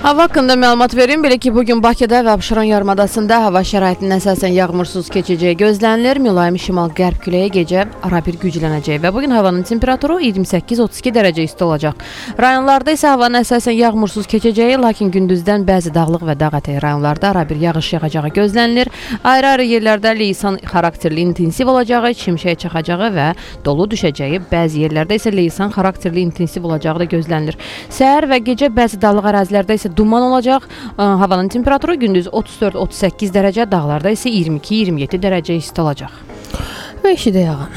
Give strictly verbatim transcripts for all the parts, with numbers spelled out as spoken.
Hava haqqında məlumat verim. Belə ki, bugün Bakıda və Abşeron yarımadasında hava şəraitinin əsasən yağmursuz keçəcəyi gözlənilir. Mülayim şimal-qərb küləyi gecə arabir güclənəcək və bugün havanın temperaturu iyirmi səkkiz otuz iki dərəcə isti olacaq. Rayonlarda isə havanın əsasən yağmursuz keçəcəyi, lakin gündüzdən bəzi dağlıq və dağ ətəyi rayonlarda arabir yağış yağacağı gözlənilir. Ayrı-ayrı yerlərdə leysan xarakterli intensiv olacağı, çimşək çaxacağı və dolu düşəcəyi, bəzi yerlərdə isə leysan xarakterli intensiv olacağı da gözlənilir. Səhər və gecə bəzi dağlıq ərazilərdə isə duman olacaq. Havanın temperaturu gündüz otuz dörd otuz səkkiz dərəcə, dağlarda isə iyirmi iki iyirmi yeddi dərəcə isti olacaq. Və eşidə yağan.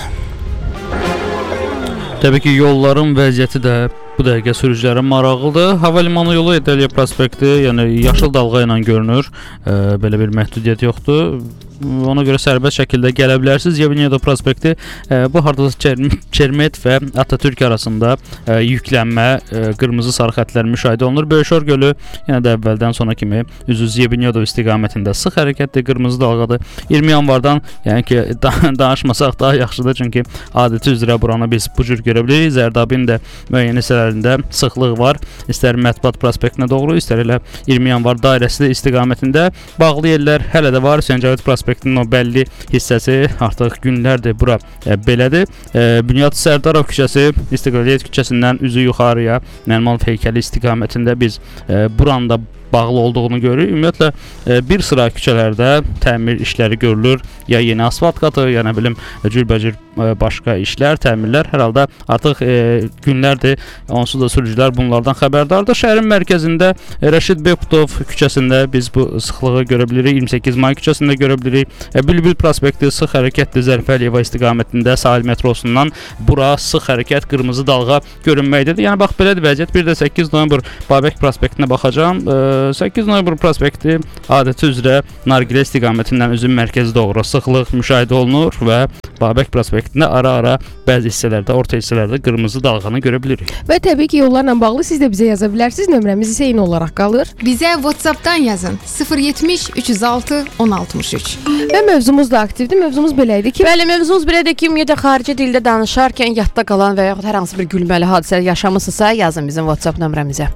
Təbii ki, yolların vəziyyəti də bu dəqiqə sürücülərin maraqlıdır. Hava limanı yolu Edəliyə prospekti, yəni yaşıl dalğa ilə görünür. E, belə bir məhdudiyyət yoxdur. Ona görə sərbəst şəkildə gələ bilərsiniz. Yevnedo prospekti e, bu hardasa Çermet və Atatürk arasında e, yüklənmə, e, qırmızı sarı xətlər müşahidə olunur. Böyüşor gölü yenə də əvvəldən sona kimi üzü Yevnedo istiqamətində sıx hərəkətdir, qırmızı dalğadır. iyirmi yanvardan, yəni ki, da danışmasaq daha yaxşıdır, çünki adəti üzrə buranı biz bu cür görə bilirik. Zərdabin də müəyyən hissələrində sıxlıq var. İstər Mətbuat prospektinə doğru, istər elə iyirmi yanvar dairəsi istiqamətində bağlı yerlər hələ də var. Səncavit prospekti Prospektin o bəlli hissəsi artıq günlərdir bura e, belədir. E, Bünyad Sərdarov küçəsi İstiqlaliyyət küçəsindən üzü yuxarıya Nərimanov heykəli istiqamətində biz e, buranda bağlı olduğunu görürük. Ümumiyyətlə e, bir sıra küçələrdə təmir işləri görülür. Ya yeni asfalt qatı, ya nə bilim cürbəcür e, başqa işlər, təmirlər. Hər halda artıq e, günlərdir onsuz da sürücülər bunlardan xəbərdardır. Şəhərin mərkəzində e, Rəşid Beputov küçəsində biz bu sıxlığı görə bilirik. iyirmi səkkiz may küçəsində görə bilirik. E, Bülbül prospekti sıx hərəkətli Zərif Əliyeva istiqamətində sahil metrosundan bura sıx hərəkət qırmızı dalğa görünməkdədir. Yəni bax belədir vəziyyət. Bir də səkkiz noyabr Babək prospektinə baxacağam. E, səkkiz noyabr prospekti adəti üzrə Nargilə istiqamətindən üzün mərkəzi doğru sıxlıq müşahidə olunur və Babək prospektində ara-ara bəzi hissələrdə, orta hissələrdə qırmızı dalğanı görə bilirik. Və təbii ki, yollarla bağlı siz də bizə yaza bilərsiniz. Nömrəmiz isə eyni olaraq qalır. Bizə WhatsApp-dan yazın. sıfır yetmiş üç yüz altı on altmış üç. Və mövzumuz da aktivdir. Mövzumuz belə idi ki, Bəli, mövzumuz belədir ki, ümumiyyətlə xarici dildə danışarkən yadda qalan və yaxud hər hansı bir gülməli hadisə yaşamısınızsa yazın bizim WhatsApp nömrəmizə.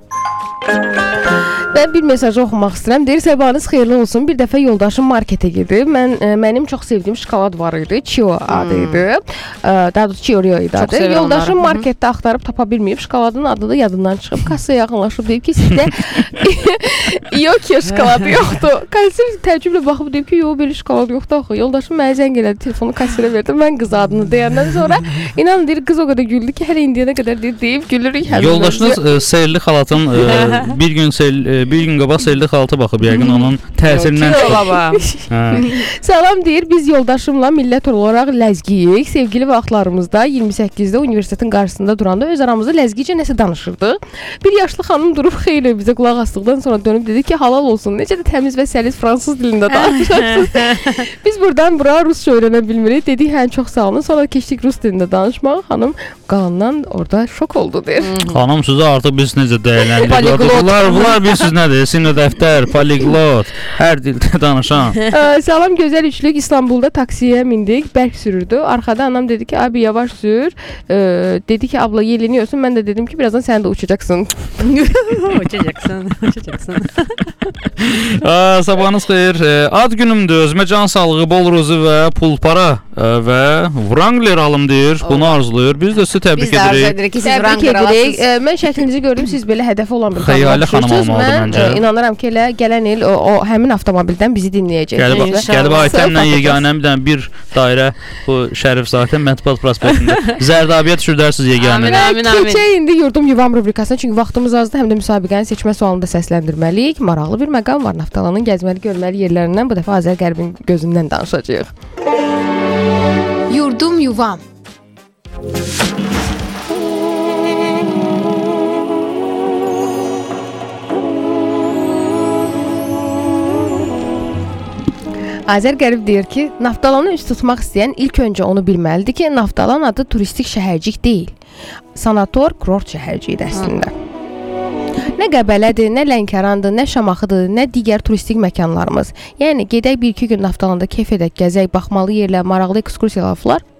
Mən bir mesajı oxumaq istəyirəm. Deyir, sabahınız xeyirli olsun. Bir dəfə yoldaşım marketə gedib. Mən e, mənim çox sevdiyim şokolad var idi. Chio adı idi. E, daha doğrusu Chio idi adı. Yoldaşım onları. Marketdə axtarıb tapa bilməyib. Şokoladın adı da yadından çıxıb. Kassaya yaxınlaşıb deyib ki, sizdə yox ki, şokolad yoxdur. Kassiya təəccüblə baxıb deyib ki, yox, belə şokolad yoxdur axı. Yoldaşım mənə zəng elədi, telefonu kassirə verdi. Mən qız adını deyəndən sonra inan deyir, qız o qədər güldü ki, hələ indiyənə qədər deyib, deyib gülürük. Yoldaşınız e, seyirli xalatın e, bir gün seyirli e, bir gün qabaq seyirli xalata baxıb, yəqin onun təsirindən çıxıb. Salam deyir, biz yoldaşımla millət olaraq ləzgiyik. Sevgili vaxtlarımızda iyirmi səkkizdə universitetin qarşısında duranda öz aramızda ləzgicə nəsə danışırdıq. Bir yaşlı xanım durub xeyli bizə qulaq asdıqdan sonra dönüb dedi ki, halal olsun, necə də təmiz və səlis fransız dilində danışırsınız. Biz buradan bura rusca öyrənə bilmirik. Dedik, hə, çox sağ olun. Sonra keçdik rus dilində danışmağa. Xanım qalandan orada şok oldu deyir. Xanım sizə artıq biz necə dəyərləndiririk? Bunlar, bunlar bir siz nədir? Sinir dəftər, poliglot, hər dildə danışan. Ə, salam gözəl üçlük. İstanbulda taksiyə mindik. Bərk sürürdü. Arxada anam dedi ki, abi yavaş sür. Ə, dedi ki, abla yeleniyorsun. Mən də dedim ki, birazdan sən də uçacaksın. Uçacaksın, uçacaksın. Aa, sabahınız xeyir. Ad günümdür. Özümə can sağlığı, bol ruzu və pul para və Wrangler alım deyir. Bunu arzulayır. Biz də sizi təbrik edirik. Biz də arzu edirik ki, siz Wrangler alasınız. Mən şəklinizi gördüm. Siz belə hədəf olan bir xəyali xanım olmalıdır məncə. Mən inanıram ki, elə gələn il o, o həmin avtomobildən bizi dinləyəcək. Gəlib Aytənlə yeganə bir dairə bu Şərif zaten Mətbuat prospektində. Zərdabiyə düşürdərsiniz yeganə. Amin, amin, amin. Keçək indi yurdum yuvam rubrikasına, çünki vaxtımız azdır. Həm də müsabiqənin seçmə sualını da səsləndirməliyik. Maraqlı bir məqam var. Naftalanın gəzməli, görməli yerlərindən bu dəfə Azər Qərbin gözündən danışacağıq. Yurdum yuvam. Azər Qərib deyir ki, Naftalanı üst tutmaq istəyən ilk öncə onu bilməlidir ki, Naftalan adı turistik şəhərcik deyil. Sanator, kurort şəhərciyidir əslində. Nə Qəbələdir, nə Lənkərandır, nə Şamaxıdır, nə digər turistik məkanlarımız. Yəni gedək bir iki gün Naftalanda keyf edək, gəzək, baxmalı yerlər, maraqlı ekskursiyalar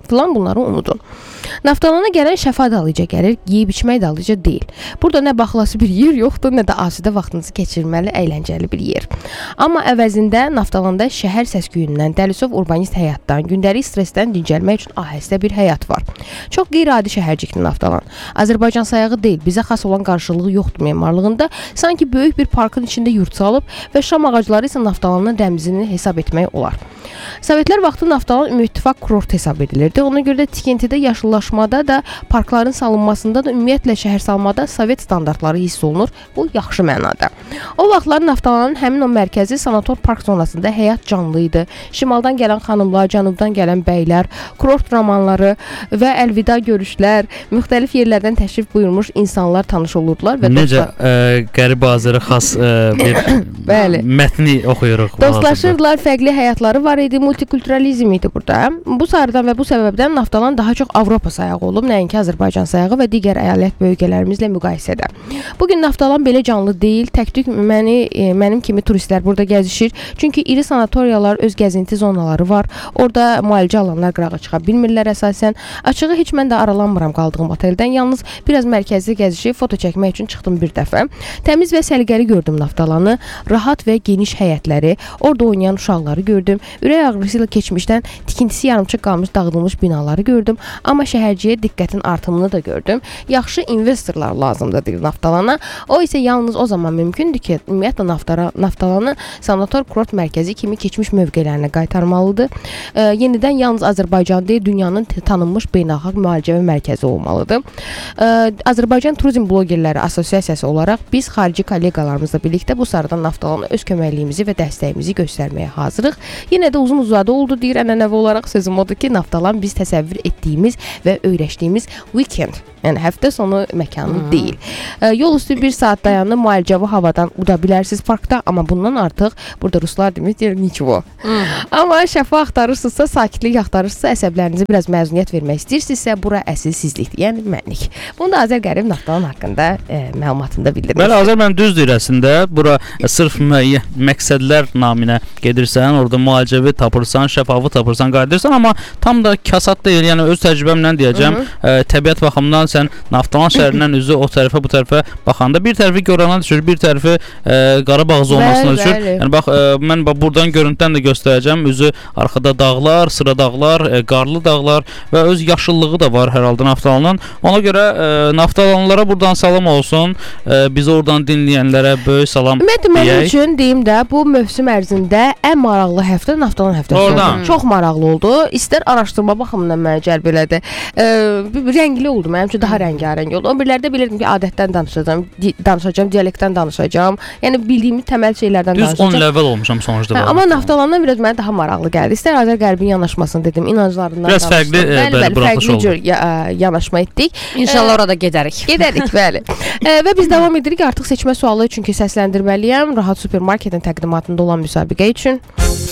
Filan bunları unudun. Naftalana gələn şəfa dalıca gəlir, yeyib içmək dalıca deyil. Burada nə baxılası bir yer yoxdur, nə də asudə vaxtınızı keçirməli, əyləncəli bir yer. Amma əvəzində Naftalanda şəhər səs-küyündən, dəlisov urbanist həyatdan, gündəlik stressdən dincəlmək üçün ahəstə bir həyat var. Çox qeyri-adi şəhərcikdir Naftalan. Azərbaycan sayağı deyil, bizə xas olan qarşılığı yoxdur memarlığında. Sanki böyük bir parkın içində yurt salıb və şam ağacları isə Naftalanın rəmzini hesab etmək olar. Sovetlər vaxtı Naftalan ümumi-ittifaq kurort hesab edilirdi. Ona görə də tikintidə, yaşıllaşmada da, parkların salınmasında da, ümumiyyətlə şəhər salmada Sovet standartları hiss olunur. Bu yaxşı mənada. O vaxtlar Naftalanın həmin o mərkəzi sanator park zonasında həyat canlı idi. Şimaldan gələn xanımlar, cənubdan gələn bəylər, kurort romanları və əlvida görüşlər, müxtəlif yerlərdən təşrif buyurmuş insanlar tanış olurdular və necə ə, qəribə Azərə xas ə, bir bəli, mətni oxuyuruq. Dostlaşırdılar, fərqli həyatları var idi, multikulturalizm idi burada. Bu sarıdan və bu səbəbdən Naftalan daha çox Avropa sayağı olub, nəinki Azərbaycan sayağı və digər əyalət bölgələrimizlə müqayisədə. Bugün Naftalan belə canlı deyil, tək-tük məni, e, mənim kimi turistlər burada gəzişir. Çünki iri sanatoriyalar, öz gəzinti zonaları var. Orada müalicə alanlar qırağa çıxa bilmirlər əsasən. Açığı heç mən də aralanmıram qaldığım oteldən. Yalnız biraz mərkəzdə gəzişib foto çəkmək üçün çıxdım bir dəfə. Təmiz və səliqəli gördüm Naftalanı, rahat və geniş həyətləri, orada oynayan uşaqları gördüm. Ürək ağrısı ilə keçmişdən tikintisi yarımçıq qalmış dağıdılmış binaları gördüm. Amma şəhərciyə diqqətin artımını da gördüm. Yaxşı investorlar lazımdır deyir Naftalana. O isə yalnız o zaman mümkündür ki, ümumiyyətlə Naftara, Naftalanı sanator kurort mərkəzi kimi keçmiş mövqelərinə qaytarmalıdır. E, yenidən yalnız Azərbaycan deyil, dünyanın tanınmış beynəlxalq müalicə mərkəzi olmalıdır. E, Azərbaycan Turizm Blogerləri Assosiasiyası olaraq biz xarici kolleqalarımızla birlikdə bu sarıdan Naftalana öz köməkliyimizi və dəstəyimizi göstərməyə hazırıq. Yenə də uzun-uzadı oldu deyir, ənənəvi olaraq sözüm odur ki, Naftalan biz təsəvvür etdiyimiz və öyrəşdiyimiz weekend, yəni həftə sonu məkanı hmm. deyil. E, yol üstü bir saat dayanıb müalicəvi havadan uda bilərsiniz parkda, amma bundan artıq burada ruslar demək deyir, niçvo. Hmm. Amma şəfa axtarırsınızsa, sakitlik axtarırsınızsa, əsəblərinizi biraz məzuniyyət vermək istəyirsinizsə, bura əsil sizlikdir, yəni mənlik. Bunu da Azər Qərib Naftalan haqqında e, məlumatında bildirmək. Bəli, Azər mən düz deyir əslində. Bura e, sırf müəyyən məqsədlər naminə gedirsən, orada müalicəvi tapırsan, şəfafı tapırsan, qayıdırsan, amma tam da kasad deyil. Yəni öz təcrübəmlə deyəcəm, e, təbiət baxımından sən Naftalan şəhərindən üzü o tərəfə, bu tərəfə baxanda bir tərəfi Gorana düşür, bir tərəfi e, Qarabağ zonasına düşür. Bəli. Yəni bax, e, mən bax buradan görüntüdən də göstərəcəm. Üzü arxada dağlar, sıra dağlar, e, qarlı dağlar və öz yaşıllığı da var hər halda Naftalanın. Ona görə e, Naftalanlara buradan salam olsun. E, bizi oradan dinləyənlərə böyük salam deyək. Mənim üçün deyim də, bu mövsüm ərzində ən maraqlı həftə Naftalan həftəsi oldu. Çox maraqlı oldu. İstər araşdırma baxımından mənə cəlb elədi. E, rəngli oldu. Mənim üçün daha rəngarəng oldu. O birlərdə bilirdim ki, adətdən danışacağam, di danışacağam, dialektdən danışacağam. Yəni bildiyim təməl şeylərdən Düz danışacağam. Düz on level olmuşam sonuçta. Hə, amma Naftalandan biraz mənə daha maraqlı gəldi. İstər Azər Qərbin yanaşmasını dedim, inanclarından biraz danışdım. Biraz fərqli, bəli, bəli, fərqli cür ya, yanaşma etdik. İnşallah orada gedərik. Gedərik, bəli. e, və biz davam edirik artıq seçmə sualı çünki səsləndirməliyəm. Rahat Supermarketin təqdimatında olan müsabiqə üçün.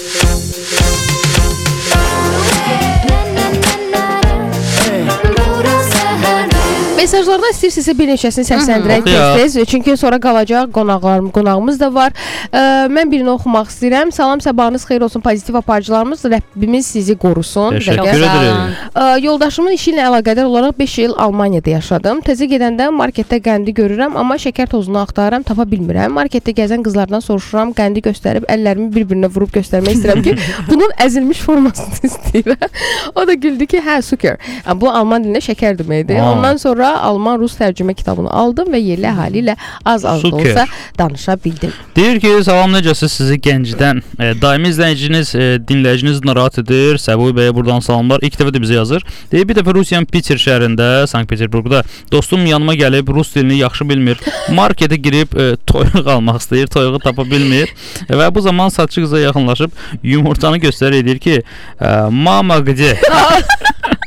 Mesajlardan istəyirsinizsə bir neçəsini səsləndirək tez, çünki sonra qalacaq qonaqlarım, qonağımız da var. Ə, mən birini oxumaq istəyirəm. Salam, sabahınız xeyir olsun pozitiv aparıcılarımız. Rəbbimiz sizi qorusun. Təşəkkür edirəm. Yoldaşımın işi ilə əlaqədar olaraq beş il Almaniyada yaşadım. Təzə gedəndə marketdə qəndi görürəm, amma şəkər tozunu axtarıram, tapa bilmirəm. Marketdə gəzən qızlardan soruşuram, qəndi göstərib əllərimi bir-birinə vurub göstərmək istəyirəm ki, bunun əzilmiş formasını istəyirəm. O da güldü ki, hə, suker. Bu Alman dilində şəkər deməkdir. Ondan sonra Alman-Rus tərcümə kitabını aldım və yerli əhali ilə az-az da olsa danışa bildim. Deyir ki, salam necəsiz, sizi Gəncədən e, daimi izləyiciniz, e, dinləyiciniz narahat edir. Səbuhi bəyə buradan salamlar. İlk dəfə də bizə yazır. Deyir, bir dəfə Rusiyanın Peter şəhərində, Sankt-Peterburqda dostum yanıma gəlib Rus dilini yaxşı bilmir. Marketə girib e, toyuq almaq istəyir, toyuğu tapa bilmir. E, və bu zaman satçı qıza yaxınlaşıb yumurtanı göstərir, deyir ki, e, mama где?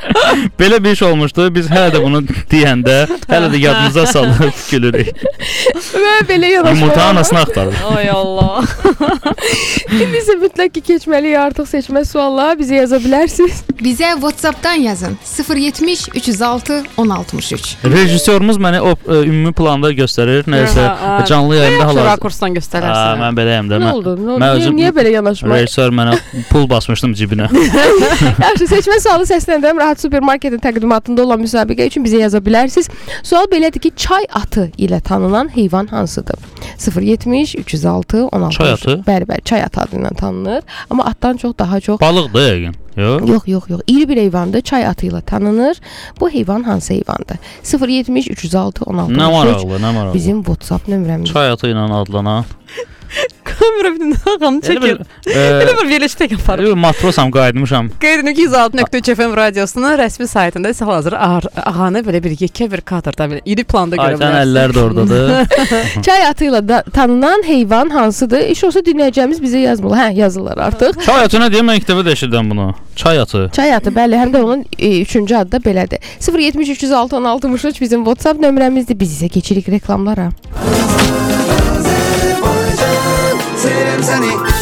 Belə bir iş olmuşdu. Biz hələ də bunu deyəndə hələ də yadımıza salıb gülürük. Və belə yanaşma. Yumurta anasını axtarır. Ay Allah. İndi isə mütləq ki, keçməliyik artıq seçmə suallar. Bizə yaza bilərsiniz. Bizə WhatsApp-dan yazın. sıfır yetmiş üç yüz altı on altmış üç. Rejissorumuz məni o ə, ümumi planda göstərir. Nəsə canlı yayında Hal-hazırda hala. rakursdan Hə, göstərərsən. mən beləyəm də. Nə Mən oldu? Nə oldu? mən Niyə, özüm- niyə belə yanaşma? rejissor mənə pul basmışdım cibinə. Yaxşı, seçmə sualı səsləndirəm. Rahat Supermarketin təqdimatında olan müsabiqə üçün bizə yaza bilərsiniz. Sual belədir ki, çay atı ilə tanınan heyvan hansıdır? sıfır yetmiş üç yüz altı on altmış. Çay atı? Bəli, bəli, çay atı adı ilə tanınır. Amma atdan çox daha çox Balıqdır yəqin. Yox. Yox, yox, yox. İri bir heyvandır, çay atı ilə tanınır. Bu heyvan hansı heyvandır? sıfır yetmiş üç yüz altı on altmış üç. Nə maraqlı, nə maraqlı. Bizim WhatsApp nömrəmiz. Çay atı ilə adlanan. Kamera bir ağanı çəkir. Elə bir verilişdə yaparım. Yox, matrosam, qayıtmışam. Qeyd edin ki, yüz altı nöqtə üç F M radiosunun rəsmi saytında isə hal-hazırda ağanı belə bir yekə bir kadrda belə iri planda görə Aytən bilərsiniz. əllər də ordadır. Çay atı ilə da tanınan heyvan hansıdır? İş olsa dinləyəcəyimiz bizə yazmalı. Hə, yazırlar artıq. Çay atı nə deyim, mən ilk dəfə də eşidirəm bunu. Çay atı. Çay atı, bəli, həm də onun e, üçüncü adı da belədir. sıfır yetmiş üç yüz altı on altmış üç bizim WhatsApp nömrəmizdir. Biz isə keçirik reklamlara. Severim seni